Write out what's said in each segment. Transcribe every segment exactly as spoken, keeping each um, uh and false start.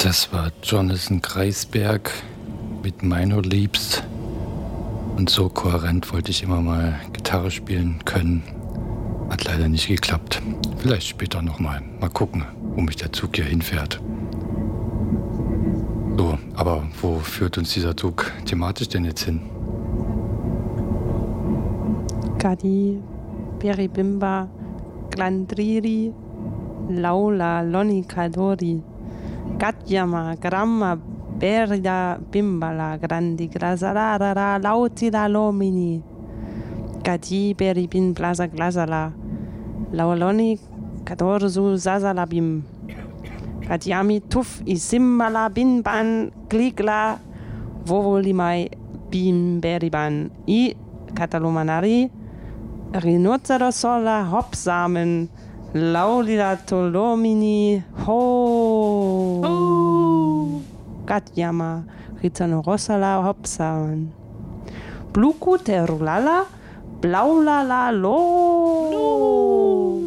Das war Jonathan Kreisberg mit Minor Leaps. Und so kohärent wollte ich immer mal Gitarre spielen können. Hat leider nicht geklappt. Vielleicht später nochmal. Mal gucken, wo mich der Zug hier hinfährt. So, aber wo führt uns dieser Zug thematisch denn jetzt hin? Gadi, Beribimba, Glandriri, Laula, Lonikadori, Gatyama, Gramma, Berida, Bimbala, Grandi, Grasarara, Lautila, Lomini, Gadi, Beribin, Blaza, Glazala, Lauloni, Kadorzu, Zazalabim, Gadiami, Tuf, Isimbala, Binban, Gligla, Vovolimai, Bim, Beriban, I, Katalomanari, Rhinocerosola, Hopsamen, Laulila, Tolomini, Ho, oh. Gatyama, Rizzanorosala, Hopsamen, Bluku, Terulala, Blaulala, Lo, no.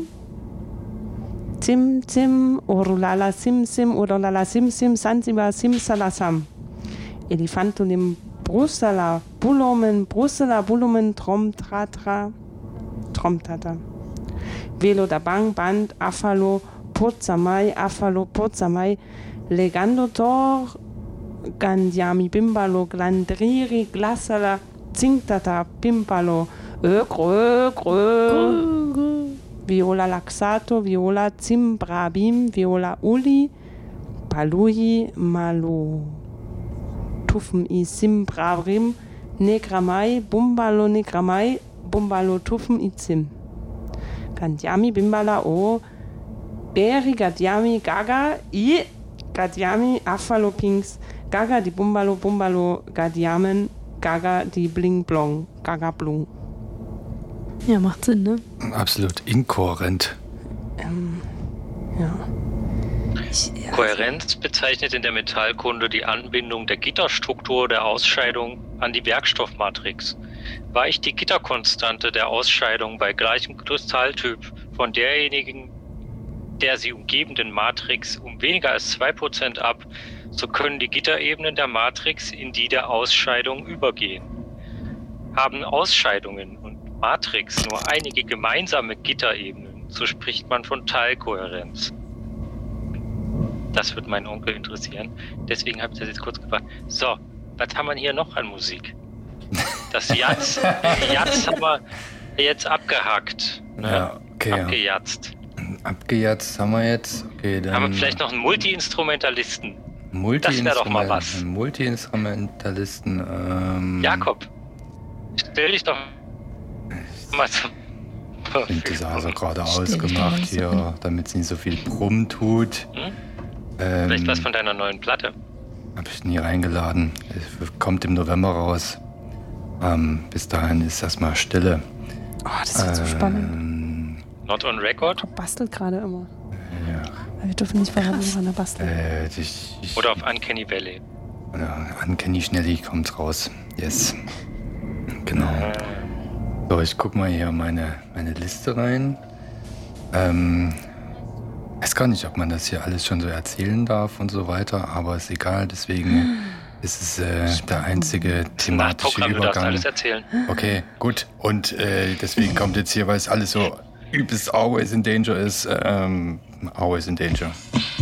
Sim, Sim, Orulala, Sim, Sim, Orulala, Sim, Sim, Sansiba, Sim, Salasam, Elefantulim, Brusala, Bulumen, Brusela, Bulumen, Tromtratra, Tromtata. Velo da Bang, Band, Afalo, Pozamai, Afalo, Pozamai, Legando Tor, Gandiami, Bimbalo, Glandriri, Glasala, Zingtata, Pimpalo, Ögrö, Grö, Viola Laxato, Viola Zimbrabim, Viola Uli, Palui, Malo. Tufen i Simbravrim, Negramai, Bumbalo Negramai, Bumbalo Tufen i Zim. Gandiami Bimbala o, Beri Gadiami Gaga i, Gadiami Afalo Pinks, Gaga di Bumbalo Bumbalo Gadiamen, Gaga di Bling Blong, Gaga Blung. Ja, macht Sinn, ne? Absolut inkohärent. Ähm, ja. Kohärenz bezeichnet in der Metallkunde die Anbindung der Gitterstruktur der Ausscheidung an die Werkstoffmatrix. Weicht die Gitterkonstante der Ausscheidung bei gleichem Kristalltyp von derjenigen der sie umgebenden Matrix um weniger als zwei Prozent ab, so können die Gitterebenen der Matrix in die der Ausscheidung übergehen. Haben Ausscheidungen und Matrix nur einige gemeinsame Gitterebenen, so spricht man von Teilkohärenz. Das wird meinen Onkel interessieren. Deswegen habe ich das jetzt kurz gebracht. So, was haben wir hier noch an Musik? Das Jatz, Jatz haben wir jetzt abgehackt. Ne? Ja, okay. Abgejatzt. Abgejatzt haben wir jetzt. Okay, dann haben wir vielleicht noch einen Multi-Instrumentalisten? Multi das wäre doch mal was. Multi-Instrumentalisten. Ähm, Jakob, stell dich doch mal zum Synthesizer gerade ausgemacht hier, damit es nicht so viel Brumm tut. Hm? Ähm, Vielleicht was von deiner neuen Platte? Habe ich nie reingeladen. Es kommt im November raus. Ähm, bis dahin ist erstmal Stille. Oh, das ist ähm, so spannend. Not on record? Er bastelt gerade immer. Ja. Wir dürfen nicht verraten, woran er bastelt. Äh, ich, ich, Oder auf Uncanny Valley. Oder Uncanny Schnelly kommt raus. Yes. Genau. So, ich guck mal hier meine, meine Liste rein. Ähm, weiß gar nicht, ob man das hier alles schon so erzählen darf und so weiter, aber ist egal, deswegen ist es äh, der einzige thematische Übergang. Du darfst alles erzählen. Okay, gut. Und äh, deswegen kommt jetzt hier, weil es alles so übelst Always in Danger ist, ähm, Always in Danger.